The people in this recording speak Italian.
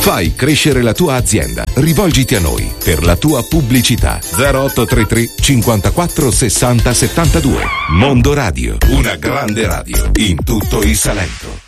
Fai crescere la tua azienda. Rivolgiti a noi per la tua pubblicità. 0833 54 60 72. Mondo Radio, una grande radio in tutto il Salento.